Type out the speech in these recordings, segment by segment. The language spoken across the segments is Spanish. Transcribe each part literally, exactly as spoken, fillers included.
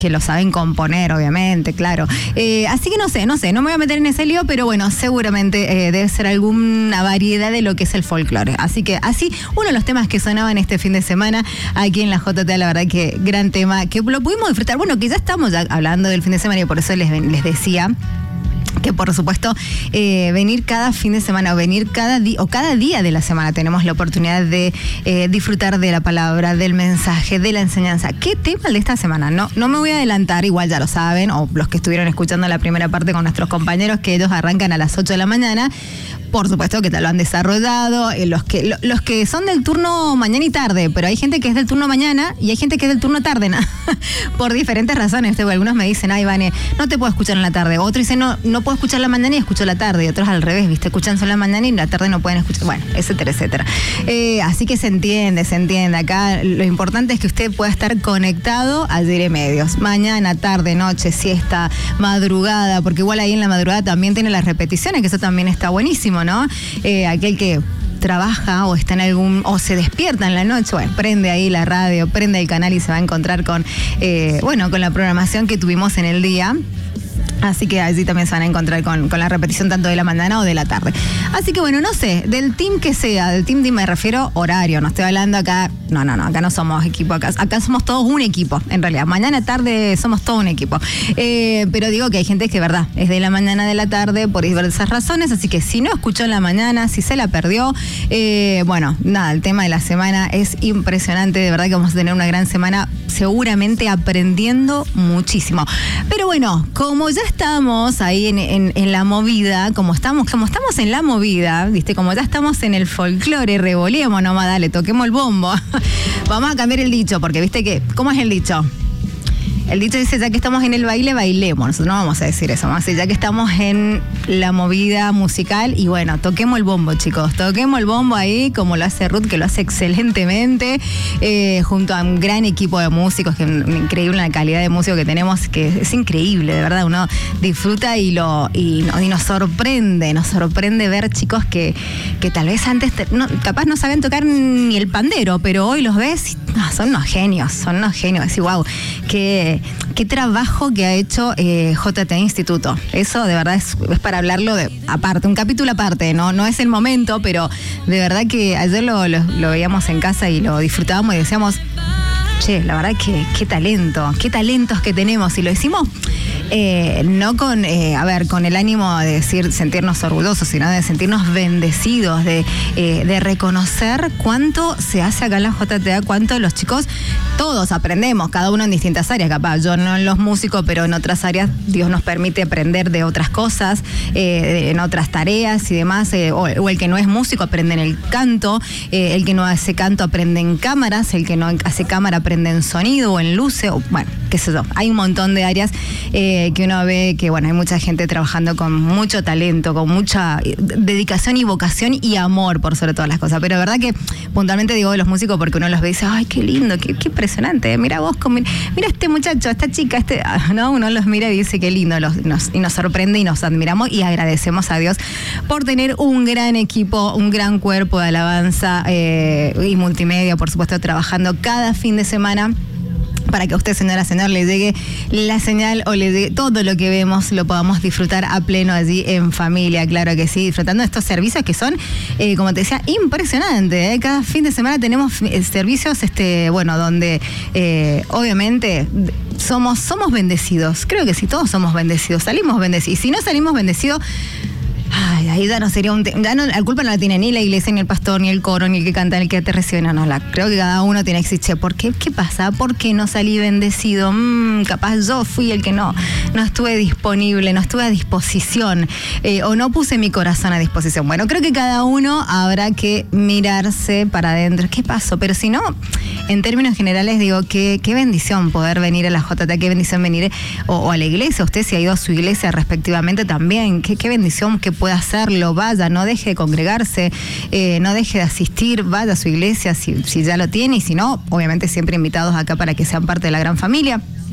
que lo saben componer, obviamente, claro. Eh, así que no sé, no sé, no me voy a meter en ese lío, pero bueno, seguramente eh, debe ser alguna variedad de lo que es el folclore. Así que así, uno de los temas que sonaban este fin de semana aquí en la J T A, la verdad que gran tema, que lo pudimos disfrutar. Bueno, que ya estamos ya hablando del fin de semana y por eso les, les decía que por supuesto eh, venir cada fin de semana o venir cada día o cada día de la semana tenemos la oportunidad de eh, disfrutar de la palabra, del mensaje, de la enseñanza. ¿Qué tema de esta semana? No, no me voy a adelantar, igual ya lo saben, o los que estuvieron escuchando la primera parte con nuestros compañeros, que ellos arrancan a las ocho de la mañana. Por supuesto que te lo han desarrollado, eh, los que lo, los que son del turno mañana y tarde, pero hay gente que es del turno mañana y hay gente que es del turno tarde, ¿no? Por diferentes razones. Algunos me dicen, ay, Vane, no te puedo escuchar en la tarde. Otros dicen, no, no puedo escuchar la mañana y escucho la tarde. Y otros al revés, ¿viste? Escuchan solo la mañana y en la tarde no pueden escuchar. Bueno, etcétera, etcétera. Eh, así que se entiende, se entiende. Acá lo importante es que usted pueda estar conectado a Aire Medios. Mañana, tarde, noche, siesta, madrugada, porque igual ahí en la madrugada también tiene las repeticiones, que eso también está buenísimo, ¿no? Eh, aquel que trabaja o está en algún o se despierta en la noche, bueno, prende ahí la radio, prende el canal y se va a encontrar con eh, bueno, con la programación que tuvimos en el día. Así que allí también se van a encontrar con, con la repetición tanto de la mañana o de la tarde. Así que bueno, no sé, del team que sea, del team me refiero horario, no estoy hablando acá, no, no, no, acá no somos equipo, acá, acá somos todos un equipo, en realidad, mañana, tarde somos todo un equipo. Eh, pero digo que hay gente que, verdad, es de la mañana, de la tarde, por diversas razones, así que si no escuchó en la mañana, si se la perdió, eh, bueno, nada, el tema de la semana es impresionante, de verdad que vamos a tener una gran semana, seguramente aprendiendo muchísimo. Pero bueno, como ya estamos ahí en, en, en la movida, como estamos, como estamos en la movida, viste, como ya estamos en el folclore, revoleemos nomás, dale, toquemos el bombo. Vamos a cambiar el dicho, porque viste que, ¿cómo es el dicho? El dicho dice, ya que estamos en el baile, bailemos. Nosotros no vamos a decir eso, vamos a decir, ya que estamos en la movida musical, y bueno, toquemos el bombo, chicos, toquemos el bombo ahí, como lo hace Ruth, que lo hace excelentemente, eh, junto a un gran equipo de músicos, que es increíble la calidad de músicos que tenemos, que es increíble, de verdad, uno disfruta y lo y, y nos sorprende, nos sorprende ver chicos que, que tal vez antes, te, no, capaz no sabían tocar ni el pandero, pero hoy los ves y no, son unos genios, son unos genios, decir, wow, qué Qué trabajo que ha hecho eh, J T A Instituto. Eso de verdad es, es para hablarlo de, aparte, un capítulo aparte, ¿no? No es el momento, pero de verdad que ayer lo, lo, lo veíamos en casa y lo disfrutábamos y decíamos, che, la verdad que qué talento, qué talentos que tenemos. Y lo decimos eh, no con, eh, a ver, con el ánimo de decir sentirnos orgullosos, sino de sentirnos bendecidos, de, eh, de reconocer cuánto se hace acá en la J T A, cuánto los chicos, todos aprendemos, cada uno en distintas áreas, capaz, yo no en los músicos, pero en otras áreas Dios nos permite aprender de otras cosas, eh, en otras tareas y demás, eh, o, o el que no es músico aprende en el canto, eh, el que no hace canto aprende en cámaras, el que no hace cámara aprende en sonido o en luces, o, bueno, qué sé yo, hay un montón de áreas eh, que uno ve que, bueno, hay mucha gente trabajando con mucho talento, con mucha dedicación y vocación y amor por sobre todas las cosas, pero de verdad que puntualmente digo de los músicos porque uno los ve y dice, ay, qué lindo, qué, qué impresionante, mira vos, mira, mira este muchacho, esta chica, este, ¿no? Uno los mira y dice qué lindo, los, nos, y nos sorprende y nos admiramos y agradecemos a Dios por tener un gran equipo, un gran cuerpo de alabanza eh, y multimedia, por supuesto, trabajando cada fin de semana para que a usted, señora, señor, le llegue la señal o le llegue todo lo que vemos, lo podamos disfrutar a pleno allí en familia, claro que sí, disfrutando de estos servicios que son, eh, como te decía, impresionantes, ¿eh? Cada fin de semana tenemos eh, servicios, este, bueno, donde eh, obviamente somos, somos bendecidos, creo que sí, todos somos bendecidos, salimos bendecidos, y si no salimos bendecidos, ay, ahí ya no sería un... Te- ya no, la culpa no la tiene ni la iglesia, ni el pastor, ni el coro, ni el que canta, ni el que te recibe. No, no, la, creo que cada uno tiene que decir, che, ¿por qué? ¿Qué pasa? ¿Por qué no salí bendecido? Mm, capaz yo fui el que no, no estuve disponible, no estuve a disposición, eh, o no puse mi corazón a disposición. Bueno, creo que cada uno habrá que mirarse para adentro. ¿Qué pasó? Pero si no, en términos generales digo, qué, qué bendición poder venir a la J T A, qué bendición venir o, o a la iglesia. Usted si ha ido a su iglesia respectivamente también, qué, qué bendición que pueda hacerlo, vaya, no deje de congregarse, eh, no deje de asistir, vaya a su iglesia si, si ya lo tiene, y si no, obviamente siempre invitados acá para que sean parte de la gran familia.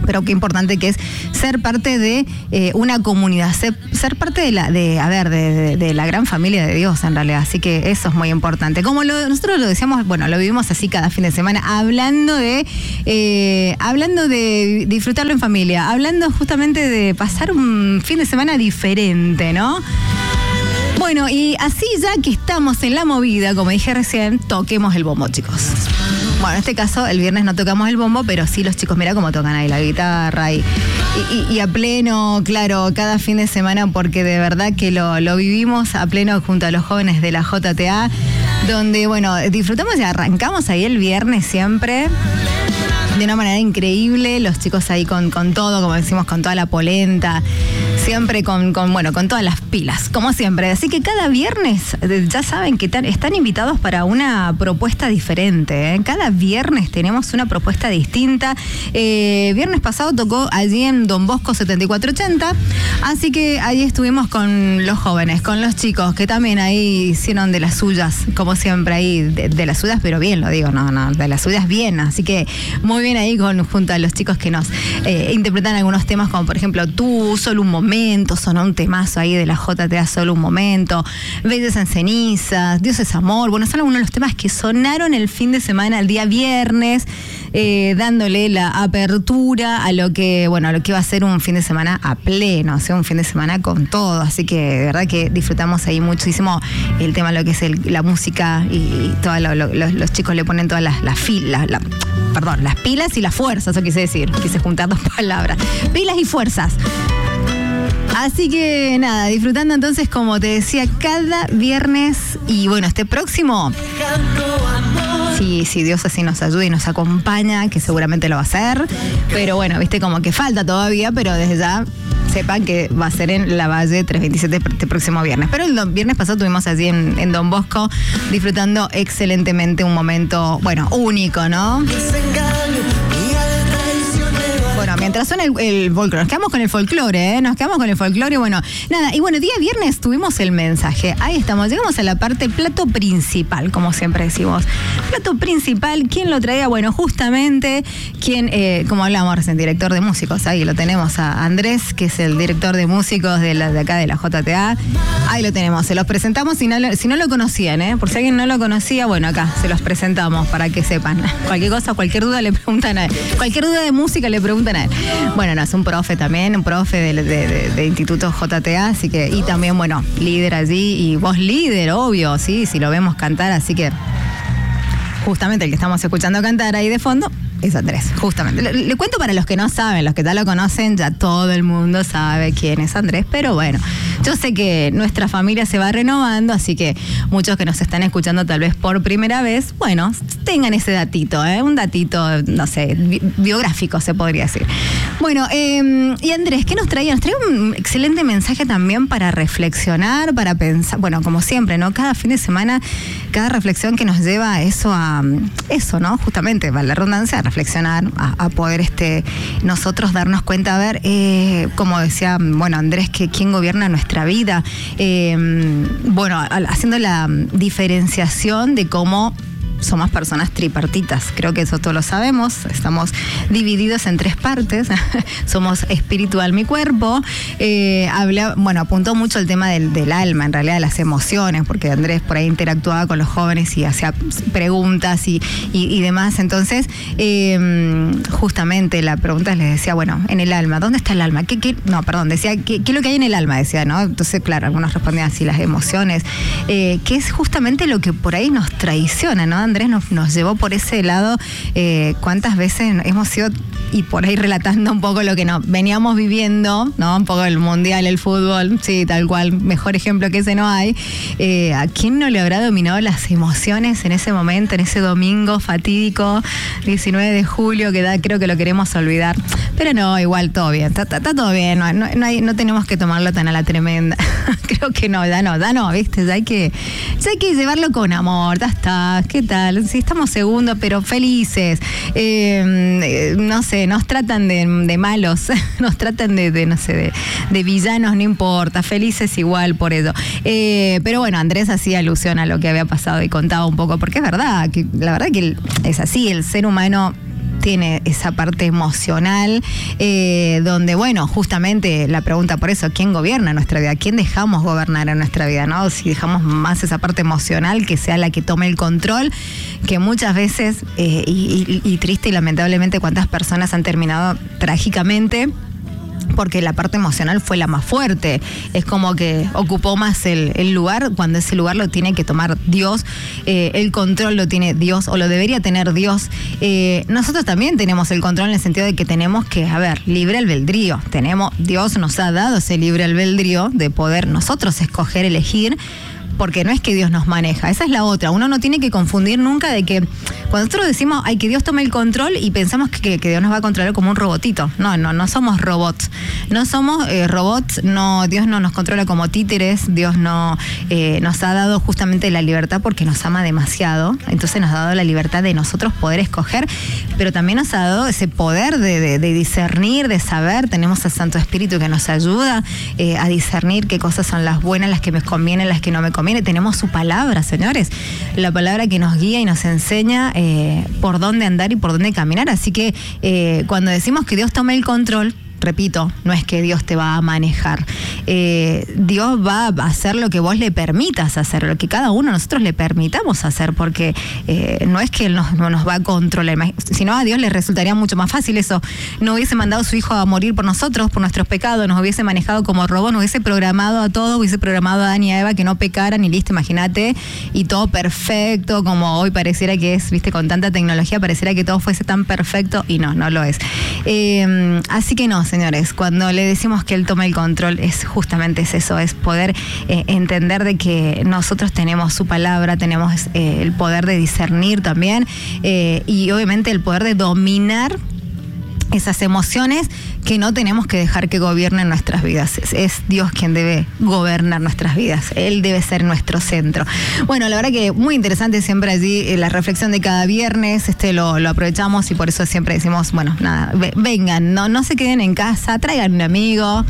pero qué importante que es ser parte de eh, una comunidad, ser, ser parte de la, de, a ver, de, de, de la gran familia de Dios en realidad, así que eso es muy importante. Como lo, nosotros lo decíamos, bueno, lo vivimos así cada fin de semana, hablando de, eh, hablando de disfrutarlo en familia, hablando justamente de pasar un fin de semana diferente, ¿no? Bueno, y así ya que estamos en la movida, como dije recién, toquemos el bombo, chicos. Bueno, en este caso, el viernes no tocamos el bombo, pero sí los chicos, mira cómo tocan ahí la guitarra y, y, y a pleno, claro, cada fin de semana, porque de verdad que lo, lo vivimos a pleno junto a los jóvenes de la J T A, donde, bueno, disfrutamos y arrancamos ahí el viernes siempre de una manera increíble, los chicos ahí con, con todo, como decimos, con toda la polenta, siempre con, con, bueno, con todas las pilas, como siempre. Así que cada viernes, ya saben que tan, están invitados para una propuesta diferente, ¿eh? Cada viernes tenemos una propuesta distinta. Eh, viernes pasado tocó allí en Don Bosco setenta y cuatro ochenta, así que ahí estuvimos con los jóvenes, con los chicos, que también ahí hicieron de las suyas, como siempre ahí, de, de las suyas, pero bien, lo digo, no, no, de las suyas bien, así que muy bien ahí con, junto a los chicos que nos eh, interpretan algunos temas, como por ejemplo Tú, Solo un Momento, sonó un temazo ahí de la J T A, Solo un Momento, Bellas en Cenizas, Dios es Amor, bueno, son algunos de los temas que sonaron el fin de semana, el día viernes, eh, dándole la apertura a lo que, bueno, a lo que va a ser un fin de semana a pleno, o sea, un fin de semana con todo, así que de verdad que disfrutamos ahí muchísimo el tema, lo que es el, la música y, y todos lo, lo, los, los chicos le ponen todas las, las filas, la, perdón, las pilas y las fuerzas, eso quise decir, quise juntar dos palabras, pilas y fuerzas. Así que nada, disfrutando entonces, como te decía, cada viernes y bueno, este próximo, sí, sí, Dios así nos ayuda y nos acompaña, que seguramente lo va a hacer, pero bueno, viste como que falta todavía, pero desde ya sepan que va a ser en La Valle trescientos veintisiete este próximo viernes. Pero el viernes pasado estuvimos allí en, en Don Bosco disfrutando excelentemente un momento, bueno, único, ¿no? Bueno, mientras suena el, el folclore, nos quedamos con el folclore, ¿eh? Nos quedamos con el folclore, bueno, nada, y bueno, día viernes tuvimos el mensaje, ahí estamos, llegamos a la parte plato principal, como siempre decimos. Plato principal, ¿quién lo traía? Bueno, justamente, quien, eh, como hablamos recién, director de músicos, ahí lo tenemos a Andrés, que es el director de músicos de, la, de acá de la J T A, ahí lo tenemos, se los presentamos, si no lo, si no lo conocían, ¿eh? Por si alguien no lo conocía, bueno, acá se los presentamos para que sepan, cualquier cosa, cualquier duda le preguntan a él, cualquier duda de música le preguntan a él. Bueno, no, es un profe también, un profe de, de, de, de Instituto J T A, así que, y también, bueno, líder allí, y vos líder, obvio, sí, si lo vemos cantar, así que justamente el que estamos escuchando cantar ahí de fondo es Andrés, justamente. Le, le cuento para los que no saben, los que ya lo conocen, ya todo el mundo sabe quién es Andrés, pero bueno, yo sé que nuestra familia se va renovando, así que muchos que nos están escuchando tal vez por primera vez, bueno, tengan ese datito, ¿eh? Un datito, no sé, bi- biográfico se podría decir. Bueno, eh, y Andrés, ¿qué nos traía? Nos traía un excelente mensaje también para reflexionar, para pensar, bueno, como siempre, ¿no? Cada fin de semana, cada reflexión que nos lleva a eso, a eso, ¿no? Justamente, para la redundancia, a reflexionar, a, a poder este nosotros darnos cuenta, a ver, eh, como decía, bueno, Andrés, que quién gobierna nuestra vida, eh, bueno, a, haciendo la diferenciación de cómo somos personas tripartitas, creo que eso todos lo sabemos, estamos divididos en tres partes, somos espíritu, alma y cuerpo. Eh, habla, bueno, apuntó mucho el tema del, del alma, en realidad de las emociones, porque Andrés por ahí interactuaba con los jóvenes y hacía preguntas y, y, y demás, entonces eh, justamente la pregunta les decía, bueno, en el alma, ¿dónde está el alma? ¿Qué, qué? No, perdón, decía, ¿qué, ¿qué es lo que hay en el alma? Decía, ¿no? Entonces, claro, algunos respondían así, las emociones, eh, que es justamente lo que por ahí nos traiciona, ¿no? Andrés nos, nos llevó por ese lado, eh, cuántas veces hemos sido, y por ahí relatando un poco lo que nos veníamos viviendo, ¿no? Un poco el mundial, el fútbol, sí, tal cual, mejor ejemplo que ese no hay. Eh, ¿A quién no le habrá dominado las emociones en ese momento, en ese domingo fatídico, diecinueve de julio, que da, creo que lo queremos olvidar? Pero no, igual todo bien, está, está, está todo bien, no, no, no, hay, no tenemos que tomarlo tan a la tremenda. Creo que no, ya no, ya no, ¿viste? Ya hay que, ya hay que llevarlo con amor, ya está, ¿qué tal? Sí, estamos segundos, pero felices. Eh, no sé, nos tratan de, de malos, nos tratan de, de no sé, de, de villanos, no importa, felices igual por eso. Eh, pero bueno, Andrés hacía alusión a lo que había pasado y contaba un poco, porque es verdad, que la verdad que es así, el ser humano tiene esa parte emocional, eh, donde, bueno, justamente la pregunta por eso, ¿quién gobierna nuestra vida? ¿Quién dejamos gobernar en nuestra vida, no? Si dejamos más esa parte emocional, que sea la que tome el control, que muchas veces, eh, y, y, y triste y lamentablemente, cuántas personas han terminado trágicamente porque la parte emocional fue la más fuerte. Es como que ocupó más el, el lugar, cuando ese lugar lo tiene que tomar Dios, eh, el control lo tiene Dios, o lo debería tener Dios. Eh, nosotros también tenemos el control en el sentido de que tenemos que, a ver, libre albedrío. Tenemos, Dios nos ha dado ese libre albedrío de poder nosotros escoger, elegir, porque no es que Dios nos maneja, esa es la otra. Uno no tiene que confundir nunca de que cuando nosotros decimos, ay, que Dios tome el control y pensamos que, que Dios nos va a controlar como un robotito. No, no, no somos robots. No somos eh, robots, no, Dios no nos controla como títeres, Dios no eh, nos ha dado justamente la libertad porque nos ama demasiado, entonces nos ha dado la libertad de nosotros poder escoger, pero también nos ha dado ese poder de, de, de discernir, de saber. Tenemos al Santo Espíritu que nos ayuda eh, a discernir qué cosas son las buenas, las que me convienen, las que no me convienen. Tenemos su palabra, señores, la palabra que nos guía y nos enseña eh, por dónde andar y por dónde caminar. Así que eh, cuando decimos que Dios tome el control, repito, no es que Dios te va a manejar. Eh, Dios va a hacer lo que vos le permitas hacer, lo que cada uno de nosotros le permitamos hacer, porque eh, no es que Él nos, no nos va a controlar. Si no, a Dios le resultaría mucho más fácil eso. No hubiese mandado a su Hijo a morir por nosotros, por nuestros pecados, nos hubiese manejado como robots, nos hubiese programado a todos, hubiese programado a Adán y a Eva que no pecaran y listo, imagínate, y todo perfecto, como hoy pareciera que es, viste, con tanta tecnología, pareciera que todo fuese tan perfecto, y no, no lo es. Eh, así que no, señores, cuando le decimos que Él toma el control, es justamente es eso, es poder eh, entender de que nosotros tenemos su palabra, tenemos eh, el poder de discernir también, eh, y obviamente el poder de dominar esas emociones que no tenemos que dejar que gobiernen nuestras vidas. Es, es Dios quien debe gobernar nuestras vidas. Él debe ser nuestro centro. Bueno, la verdad que muy interesante siempre allí eh, la reflexión de cada viernes. Este lo, lo aprovechamos y por eso siempre decimos, bueno, nada, ve, vengan, no, no se queden en casa, traigan un amigo.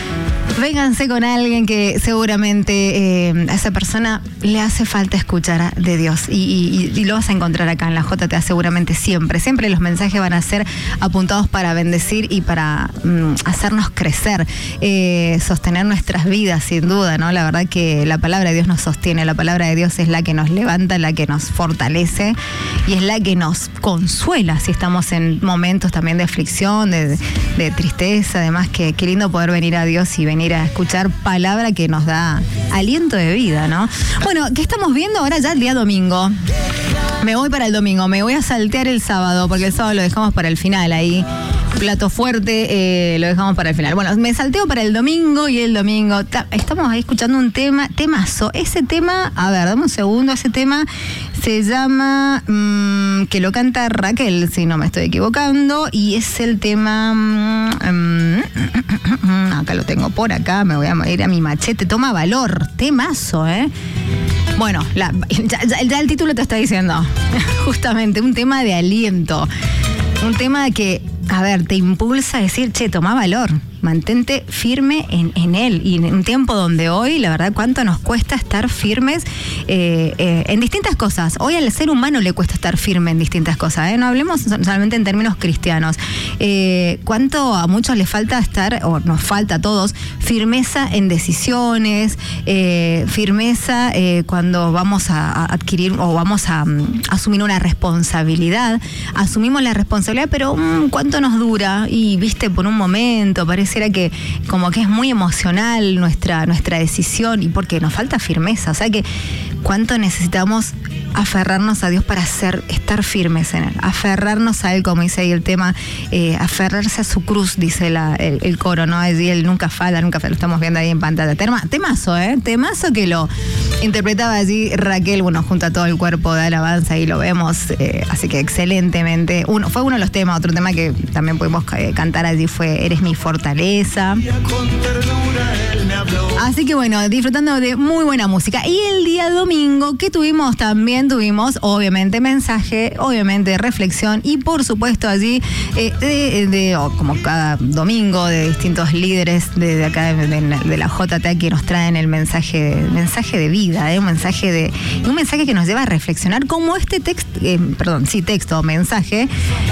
Vénganse con alguien que seguramente eh, a esa persona le hace falta escuchar de Dios, y, y, y lo vas a encontrar acá en la J T A seguramente siempre. Siempre los mensajes van a ser apuntados para bendecir y para mm, hacernos crecer, eh, sostener nuestras vidas, sin duda, ¿no? La verdad que la palabra de Dios nos sostiene, la palabra de Dios es la que nos levanta, la que nos fortalece y es la que nos consuela si estamos en momentos también de aflicción, de, de tristeza. Además, que qué lindo poder venir a Dios y venir a escuchar palabra que nos da aliento de vida, ¿no? Bueno, ¿qué estamos viendo ahora ya el día domingo? Me voy para el domingo, me voy a saltear el sábado, porque el sábado lo dejamos para el final ahí. Plato fuerte, eh, lo dejamos para el final. Bueno, me salteo para el domingo y el domingo ta, estamos ahí escuchando un tema, temazo. Ese tema, a ver, dame un segundo, ese tema se llama, mmm, que lo canta Raquel, si no me estoy equivocando, y es el tema, mmm, mmm, acá lo tengo por acá, me voy a ir a mi machete, Toma Valor, temazo, ¿eh? Bueno, la, ya, ya, ya el título te está diciendo, justamente, un tema de aliento, un tema que, a ver, te impulsa a decir, che, toma valor, mantente firme en, en él. Y en un tiempo donde hoy, la verdad, cuánto nos cuesta estar firmes eh, eh, en distintas cosas. Hoy al ser humano le cuesta estar firme en distintas cosas, ¿eh? No hablemos solamente en términos cristianos. Eh, cuánto a muchos les falta estar, o nos falta a todos, firmeza en decisiones, eh, firmeza eh, cuando vamos a, a adquirir o vamos a um, asumir una responsabilidad. Asumimos la responsabilidad, pero um, ¿cuánto nos dura? Y, viste, por un momento, parece era que como que es muy emocional nuestra, nuestra decisión, y porque nos falta firmeza. O sea que cuánto necesitamos aferrarnos a Dios para ser, estar firmes en Él, aferrarnos a Él, como dice ahí el tema, eh, aferrarse a su cruz, dice la, el, el coro, ¿no? Allí Él nunca falla, nunca falla, lo estamos viendo ahí en pantalla. Tema, temazo, ¿eh? Temazo que lo interpretaba allí Raquel, bueno, junto a todo el cuerpo de alabanza, y lo vemos, eh, así que excelentemente. Uno, fue uno de los temas, otro tema que también pudimos eh, cantar allí fue Eres mi fortaleza. Así que bueno, disfrutando de muy buena música. Y el día domingo, ¿qué tuvimos? También tuvimos, obviamente, mensaje, obviamente, reflexión y, por supuesto, allí, eh, de, de oh, como cada domingo, de distintos líderes de, de acá, de, de, de la J T A, que nos traen el mensaje, mensaje de vida, eh, un mensaje de un mensaje que nos lleva a reflexionar, como este texto, eh, perdón, sí, texto, mensaje,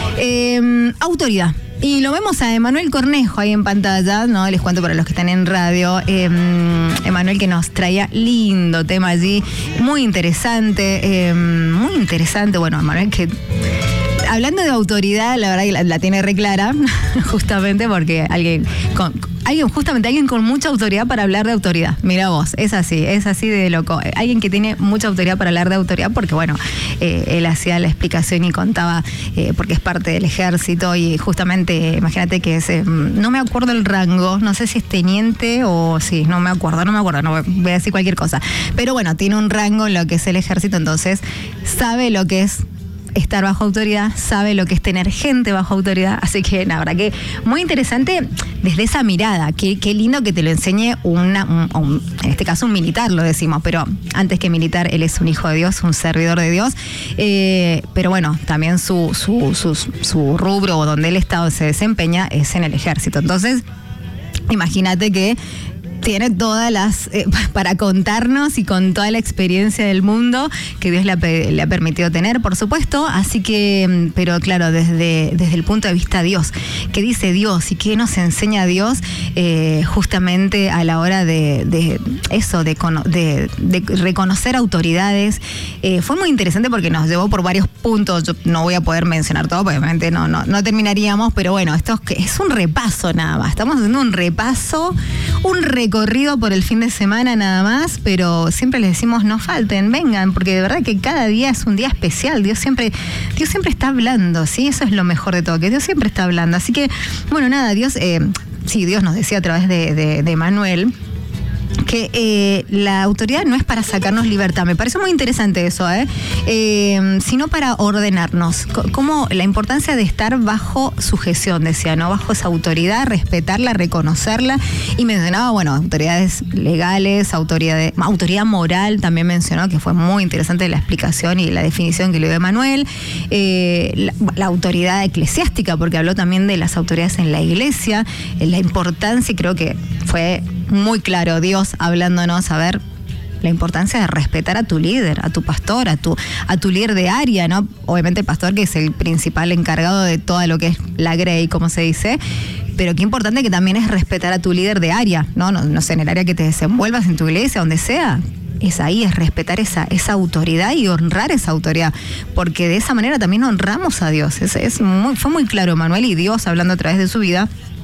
eh, autoridad. Y lo vemos a Emanuel Cornejo ahí en pantalla, ¿no? Les cuento para los que están en radio. Eh, Emanuel, que nos traía lindo tema allí, muy interesante, eh, muy interesante. Bueno, Emanuel, que hablando de autoridad, la verdad que la, la tiene re clara, justamente porque alguien con, alguien, justamente alguien con mucha autoridad para hablar de autoridad. Mira vos, es así, es así de loco. Alguien que tiene mucha autoridad para hablar de autoridad, porque bueno, eh, él hacía la explicación y contaba, eh, porque es parte del ejército, y justamente, imagínate que es, eh, no me acuerdo el rango, no sé si es teniente o sí, no me acuerdo, no me acuerdo, no voy a decir cualquier cosa. Pero bueno, tiene un rango en lo que es el ejército, entonces sabe lo que es estar bajo autoridad, sabe lo que es tener gente bajo autoridad, así que la verdad que muy interesante desde esa mirada. Qué, qué lindo que te lo enseñe una, un, un, en este caso un militar, lo decimos, pero antes que militar, él es un hijo de Dios, un servidor de Dios, eh, pero bueno, también su, su, su, su rubro o donde el Estado se desempeña es en el ejército. Entonces, imagínate que tiene todas las, eh, para contarnos y con toda la experiencia del mundo que Dios le ha, le ha permitido tener, por supuesto. Así que, pero claro, desde, desde el punto de vista de Dios, ¿qué dice Dios y qué nos enseña Dios eh, justamente a la hora de, de eso, de, de, de reconocer autoridades? Eh, fue muy interesante porque nos llevó por varios puntos. Yo no voy a poder mencionar todo, obviamente no, no, no terminaríamos, pero bueno, esto es, es un repaso nada más. Estamos haciendo un repaso, un recorrido por el fin de semana nada más, pero siempre les decimos no falten, vengan, porque de verdad que cada día es un día especial. Dios siempre, Dios siempre está hablando, ¿sí? Eso es lo mejor de todo, que Dios siempre está hablando. Así que, bueno, nada, Dios, eh, sí, Dios nos decía a través de, de, de Manuel que eh, la autoridad no es para sacarnos libertad. Me parece muy interesante eso, ¿eh? Eh, sino para ordenarnos. Como la importancia de estar bajo sujeción, decía, ¿no? Bajo esa autoridad, respetarla, reconocerla. Y mencionaba, bueno, autoridades legales, autoridad, autoridad moral, también mencionó, que fue muy interesante la explicación y la definición que le dio Manuel. Eh, la, la autoridad eclesiástica, porque habló también de las autoridades en la iglesia, eh, la importancia, y creo que fue muy claro Dios hablándonos, a ver, la importancia de respetar a tu líder, a tu pastor, a tu, a tu líder de área, ¿no? Obviamente el pastor, que es el principal encargado de todo lo que es la grey, como se dice, pero qué importante que también es respetar a tu líder de área, ¿no? No, no sé, en el área que te desenvuelvas, en tu iglesia, donde sea. Es ahí, es respetar esa, esa autoridad y honrar esa autoridad, porque de esa manera también honramos a Dios. Es, es muy, fue muy claro Manuel, y Dios hablando a través de su vida.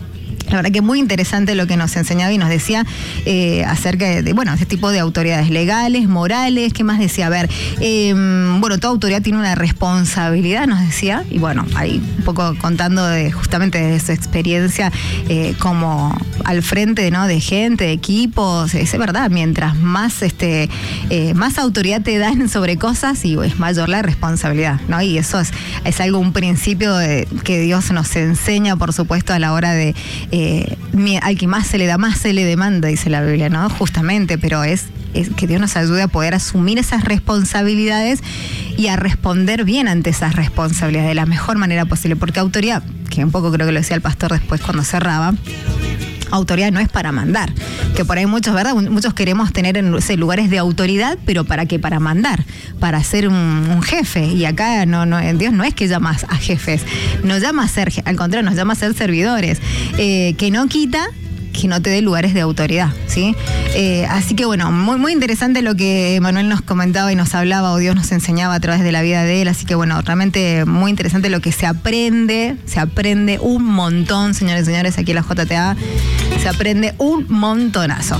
La verdad que muy interesante lo que nos enseñaba y nos decía eh, acerca de, de, bueno, este tipo de autoridades legales, morales. ¿Qué más decía? A ver, eh, bueno, toda autoridad tiene una responsabilidad, nos decía, y bueno, ahí un poco contando de, justamente de su experiencia eh, como al frente, ¿no? De gente, de equipos. Es verdad, mientras más este eh, más autoridad te dan sobre cosas, y es mayor la responsabilidad, ¿no? Y eso es, es algo, un principio de, que Dios nos enseña, por supuesto, a la hora de Eh, al que más se le da, más se le demanda, dice la Biblia, ¿no? Justamente, pero es, es que Dios nos ayude a poder asumir esas responsabilidades y a responder bien ante esas responsabilidades de la mejor manera posible, porque autoridad, que un poco creo que lo decía el pastor después cuando cerraba, autoridad no es para mandar, que por ahí muchos, ¿verdad? Muchos queremos tener en ese lugares de autoridad, pero ¿para qué? Para mandar, para ser un, un jefe. Y acá no, no, Dios no es que llama a jefes, nos llama a ser, al contrario, nos llama a ser servidores, eh, que no quita que no te dé lugares de autoridad, ¿sí? Eh, así que bueno, muy, muy interesante lo que Manuel nos comentaba y nos hablaba, o Dios nos enseñaba a través de la vida de él. Así que bueno, realmente muy interesante lo que se aprende, se aprende un montón, señores y señores, aquí en la J T A, se aprende un montonazo.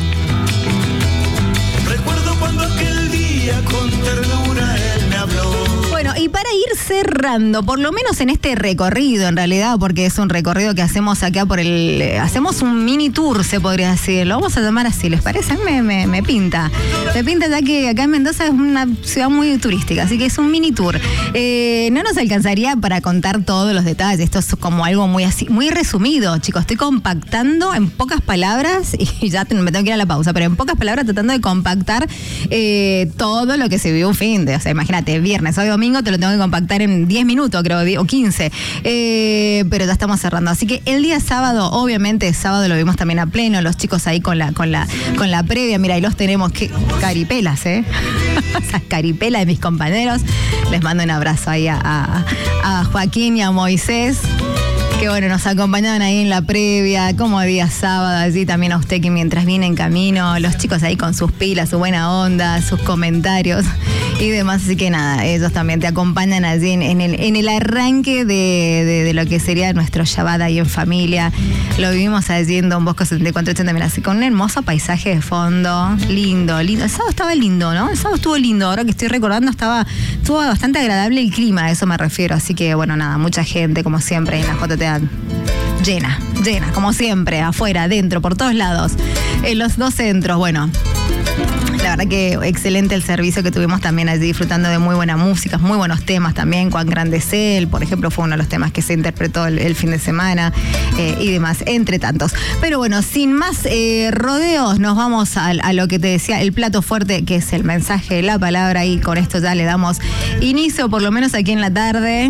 Recuerdo cuando aquel día con ternura él me habló. Bueno, y y para ir cerrando, por lo menos en este recorrido, en realidad, porque es un recorrido que hacemos acá por el... Eh, hacemos un mini tour, se podría decir. Lo vamos a llamar así, ¿les parece? Me, me, me pinta. Me pinta ya que acá en Mendoza es una ciudad muy turística, así que es un mini tour. Eh, no nos alcanzaría para contar todos los detalles. Esto es como algo muy así, muy resumido, chicos. Estoy compactando en pocas palabras y ya me tengo que ir a la pausa, pero en pocas palabras tratando de compactar eh, todo lo que se vivió un fin de, o sea, imagínate, viernes, hoy domingo te lo tengo que compactar en diez minutos, creo, o quince, eh, pero ya estamos cerrando. Así que el día sábado, obviamente, sábado lo vimos también a pleno, los chicos ahí con la, con la, con la previa, mira, ahí los tenemos, que caripelas, ¿eh? Esas caripelas de mis compañeros. Les mando un abrazo ahí a, a, a Joaquín y a Moisés, que bueno, nos acompañaban ahí en la previa, como día sábado, allí también a usted que mientras viene en camino, los chicos ahí con sus pilas, su buena onda, sus comentarios y demás, así que nada, ellos también te acompañan allí en, en, el, en el arranque de, de, de lo que sería nuestro Shabbat ahí en familia. Lo vivimos allí en Don Bosco setenta y cuatro ochenta, mira, así con un hermoso paisaje de fondo, lindo, lindo. El sábado estaba lindo, ¿no? El sábado estuvo lindo, ahora que estoy recordando, estaba, estuvo bastante agradable el clima, a eso me refiero, así que bueno, nada, mucha gente, como siempre, en la J T A. Llena, llena, como siempre, afuera, adentro, por todos lados. En los dos centros, bueno. La verdad que excelente el servicio que tuvimos también allí, disfrutando de muy buena música, muy buenos temas también. Cuán grande es él, por ejemplo, fue uno de los temas que se interpretó el, el fin de semana eh, y demás, entre tantos. Pero bueno, sin más eh, rodeos, nos vamos a, a lo que te decía, el plato fuerte, que es el mensaje, la palabra, y con esto ya le damos inicio, por lo menos aquí en la tarde,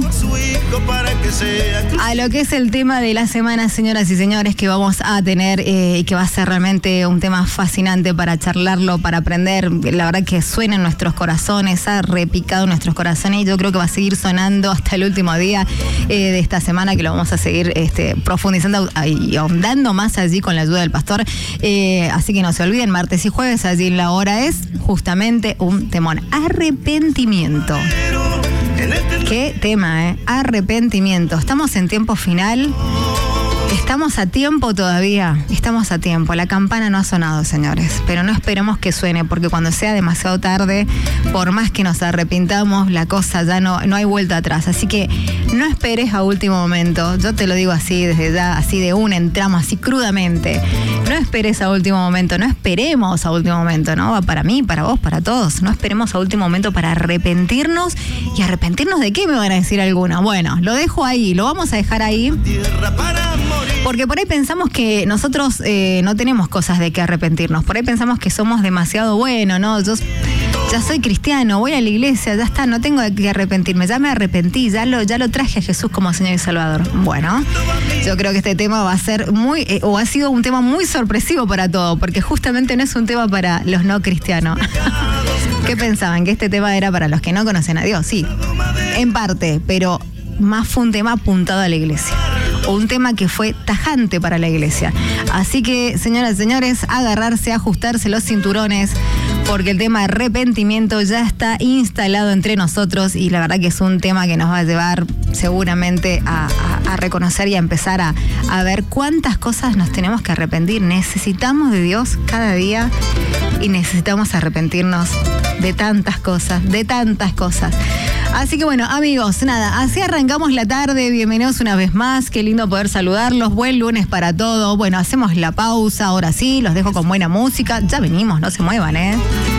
a lo que es el tema de la semana, señoras y señores, que vamos a tener eh, y que va a ser realmente un tema fascinante para charlarlo, para aprender. La verdad que suena en nuestros corazones, ha repicado en nuestros corazones y yo creo que va a seguir sonando hasta el último día eh, de esta semana, que lo vamos a seguir este, profundizando y ahondando más allí con la ayuda del pastor. Eh, así que no se olviden, martes y jueves allí la hora es justamente un temón, arrepentimiento. Qué tema, ¿eh? Arrepentimiento. Estamos en tiempo final. Estamos a tiempo todavía, estamos a tiempo. La campana no ha sonado, señores, pero no esperemos que suene, porque cuando sea demasiado tarde, por más que nos arrepintamos, la cosa ya no, no hay vuelta atrás. Así que no esperes a último momento. Yo te lo digo así, desde ya, así de una, entramos así crudamente. No esperes a último momento, no esperemos a último momento, ¿no? Para mí, para vos, para todos. No esperemos a último momento para arrepentirnos. ¿Y arrepentirnos de qué, me van a decir algunos? Bueno, lo dejo ahí, lo vamos a dejar ahí. Porque por ahí pensamos que nosotros eh, no tenemos cosas de qué arrepentirnos. Por ahí pensamos que somos demasiado buenos, ¿no? Yo ya soy cristiano, voy a la iglesia, ya está, no tengo de qué arrepentirme. Ya me arrepentí, ya lo, ya lo traje a Jesús como Señor y Salvador. Bueno, yo creo que este tema va a ser muy, eh, o ha sido un tema muy sorpresivo para todos, porque justamente no es un tema para los no cristianos. ¿Qué pensaban? ¿Que este tema era para los que no conocen a Dios? Sí, en parte, pero más fue un tema apuntado a la iglesia. O un tema que fue tajante para la iglesia. Así que, señoras y señores, agarrarse, ajustarse los cinturones, porque el tema de arrepentimiento ya está instalado entre nosotros y la verdad que es un tema que nos va a llevar seguramente a, a, a reconocer y a empezar a, a ver cuántas cosas nos tenemos que arrepentir. Necesitamos de Dios cada día y necesitamos arrepentirnos de tantas cosas, de tantas cosas. Así que bueno, amigos, nada, así arrancamos la tarde. Bienvenidos una vez más, qué lindo poder saludarlos. Buen lunes para todos. Bueno, hacemos la pausa, ahora sí, los dejo con buena música. Ya venimos, no se muevan, ¿eh?